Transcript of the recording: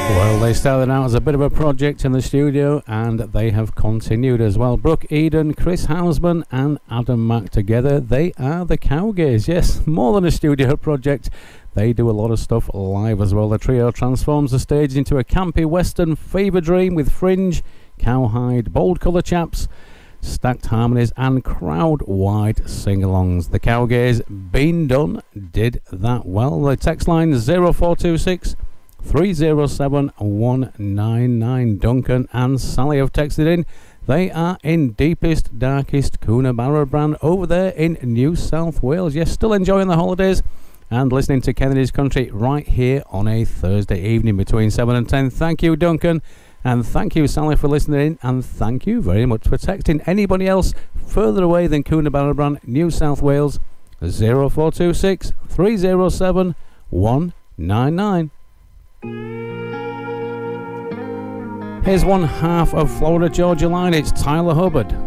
Well, they started out as a bit of a project in the studio and they have continued as well. Brooke Eden, Chris Hausman and Adam Mack together, they are the Cowgays. Yes, more than a studio project, they do a lot of stuff live as well. The trio transforms the stage into a campy western fever dream with fringe, cowhide, bold colour chaps, stacked harmonies and crowd-wide sing-alongs. The Cowgays, been done, did that well. The text line 0426 307 199. Duncan and Sally have texted in. They are in deepest, darkest Coonabarra Brand over there in New South Wales. Yes, still enjoying the holidays and listening to Kennedy's Country right here on a Thursday evening between 7 and 10. Thank you, Duncan. And thank you, Sally, for listening in. And thank you very much for texting. Anybody else further away than Coonabarra Brand, New South Wales, 0426 307 199. Here's one half of Florida Georgia Line. It's Tyler Hubbard.